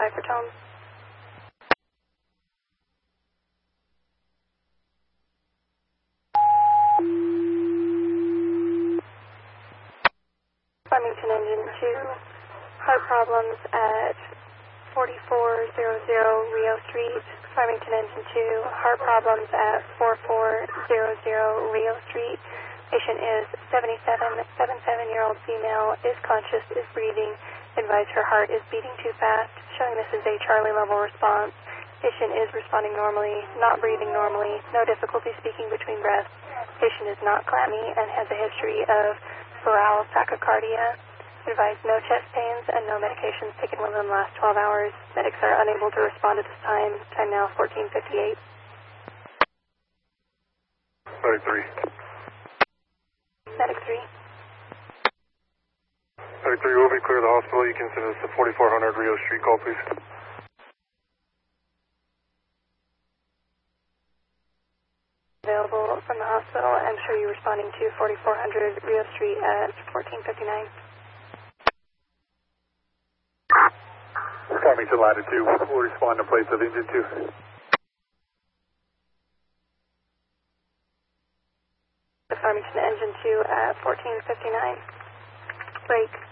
for tone. Farmington Engine 2, heart problems at 4400 Rio Street. Farmington Engine 2, heart problems at 4400 Rio Street. Patient is 77-year-old female, is conscious, is breathing. Advise her heart is beating too fast, showing this is a Charlie level response. Patient is responding normally, not breathing normally, no difficulty speaking between breaths. Patient is not clammy and has a history of feral tachycardia. Advise no chest pains and no medications taken within the last 12 hours. Medics are unable to respond at this time. Time now 14:58. Medic 3. Medic 3. Medic 3 will be clear of the hospital. You can send us to 4400 Rio Street. Call, please. Available from the hospital. I'm sure you're responding to 4400 Rio Street at 14:59. Farmington Latitude, we'll respond to place of engine 2. The Farmington Engine 2 at 14:59. Break.